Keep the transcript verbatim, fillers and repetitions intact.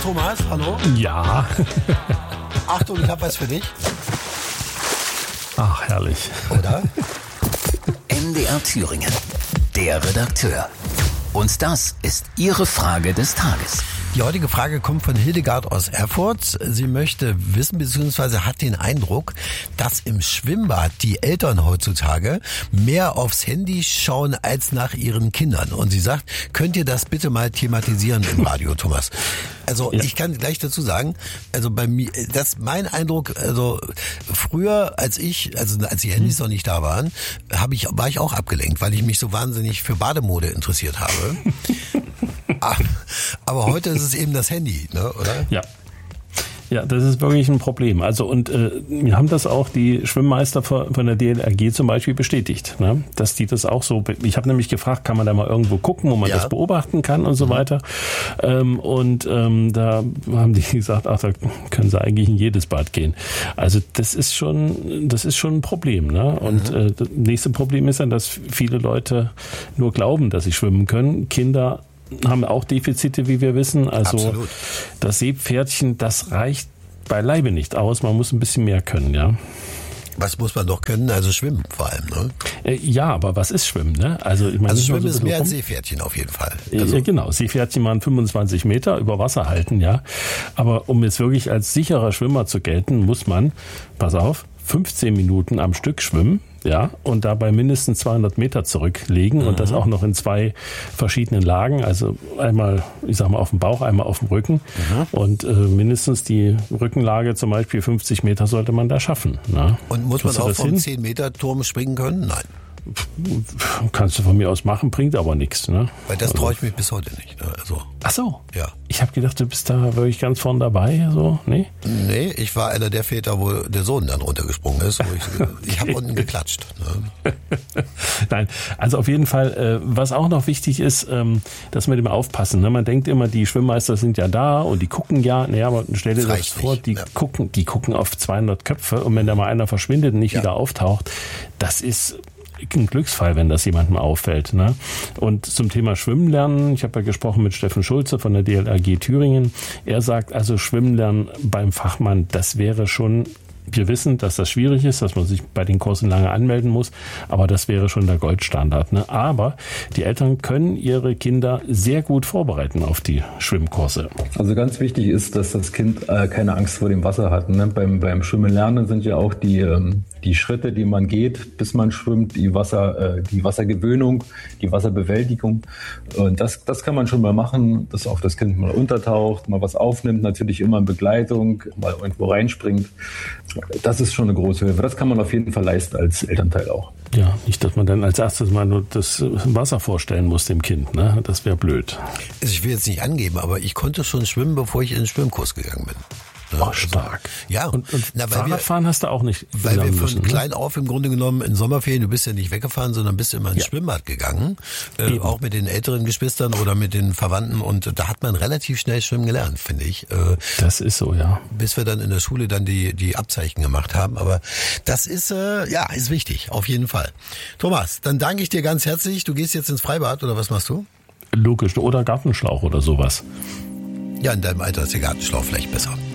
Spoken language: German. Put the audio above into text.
Thomas, hallo. Ja. Achtung, ich habe was für dich. Ach, herrlich. Oder? M D R Thüringen, der Redakteur. Und das ist Ihre Frage des Tages. Die heutige Frage kommt von Hildegard aus Erfurt. Sie möchte wissen bzw. hat den Eindruck, dass im Schwimmbad die Eltern heutzutage mehr aufs Handy schauen als nach ihren Kindern. Und sie sagt, könnt ihr das bitte mal thematisieren im Radio, Thomas? Also ja. Ich kann gleich dazu sagen, also bei mir, das ist mein Eindruck, also früher als ich, also als die Handys noch nicht da waren, habe ich, war ich auch abgelenkt, weil ich mich so wahnsinnig für Bademode interessiert habe. Aber heute ist es eben das Handy, ne, oder? Ja. Ja, das ist wirklich ein Problem. Also und äh, wir haben das auch die Schwimmmeister von der D L R G zum Beispiel bestätigt, ne? Dass die das auch so. Ich habe nämlich gefragt, kann man da mal irgendwo gucken, wo man ja. das beobachten kann und so weiter. Ähm, und ähm, da haben die gesagt, ach, da können sie eigentlich in jedes Bad gehen. Also das ist schon, das ist schon ein Problem, ne? Und mhm. äh, das nächste Problem ist dann, dass viele Leute nur glauben, dass sie schwimmen können. Kinder haben auch Defizite, wie wir wissen. Also Absolut. Das Seepferdchen, das reicht beileibe nicht aus. Man muss ein bisschen mehr können, ja. Was muss man doch können? Also schwimmen vor allem, ne? Äh, ja, aber was ist Schwimmen, ne? Also, ich meine, also Schwimmen so ist mehr rum. als Seepferdchen auf jeden Fall. Also, äh, genau, Seepferdchen waren fünfundzwanzig Meter über Wasser halten, ja. Aber um jetzt wirklich als sicherer Schwimmer zu gelten, muss man, pass auf, fünfzehn Minuten am Stück schwimmen. Ja, und dabei mindestens zweihundert Meter zurücklegen mhm. und das auch noch in zwei verschiedenen Lagen, also einmal, ich sag mal, auf dem Bauch, einmal auf dem Rücken mhm. und äh, mindestens die Rückenlage zum Beispiel fünfzig Meter sollte man da schaffen. Na? Und muss man auch vom zehn Meter Turm springen können? Nein. Kannst du von mir aus machen, bringt aber nichts. Ne? Weil das traue ich mich bis heute nicht. Ne? Also, ach so. Ja. Ich habe gedacht, du bist da wirklich ganz vorn dabei. So. Nee? Nee, ich war einer der Väter, wo der Sohn dann runtergesprungen ist. Wo ich okay. ich habe unten geklatscht. Ne? Nein, also auf jeden Fall, äh, was auch noch wichtig ist, ähm, dass wir immer aufpassen. Ne? Man denkt immer, die Schwimmmeister sind ja da und die gucken ja. Naja, aber stell dir das, das vor, die, ja. gucken, die gucken auf zweihundert Köpfe und wenn da mal einer verschwindet und nicht ja. wieder auftaucht, das ist ein Glücksfall, wenn das jemandem auffällt. Ne? Und zum Thema Schwimmen lernen, ich habe ja gesprochen mit Steffen Schulze von der D L R G Thüringen. Er sagt also, Schwimmen lernen beim Fachmann, das wäre schon, wir wissen, dass das schwierig ist, dass man sich bei den Kursen lange anmelden muss, aber das wäre schon der Goldstandard. Ne? Aber die Eltern können ihre Kinder sehr gut vorbereiten auf die Schwimmkurse. Also ganz wichtig ist, dass das Kind äh, keine Angst vor dem Wasser hat. Ne? Beim, beim Schwimmen lernen sind ja auch die, ähm, die Schritte, die man geht, bis man schwimmt, die Wasser, äh, die Wassergewöhnung, die Wasserbewältigung. Und das, das kann man schon mal machen, dass auch das Kind mal untertaucht, mal was aufnimmt, natürlich immer in Begleitung, mal irgendwo reinspringt. Das ist schon eine große Hilfe. Das kann man auf jeden Fall leisten als Elternteil auch. Ja, nicht, dass man dann als erstes mal nur das Wasser vorstellen muss dem Kind. Ne? Das wäre blöd. Also ich will jetzt nicht angeben, aber ich konnte schon schwimmen, bevor ich in den Schwimmkurs gegangen bin. Oh, stark. Ja, und, und na, weil Fahrradfahren wir, hast du auch nicht. Weil wir von müssen, klein ne? auf im Grunde genommen in Sommerferien, du bist ja nicht weggefahren, sondern bist immer ins ja. Schwimmbad gegangen, äh, auch mit den älteren Geschwistern oder mit den Verwandten und da hat man relativ schnell schwimmen gelernt, finde ich. Äh, das ist so, ja. Bis wir dann in der Schule dann die die Abzeichen gemacht haben, aber das ist äh, ja ist wichtig, auf jeden Fall. Thomas, dann danke ich dir ganz herzlich. Du gehst jetzt ins Freibad oder was machst du? Logisch, oder Gartenschlauch oder sowas. Ja, in deinem Alter ist der Gartenschlauch vielleicht besser.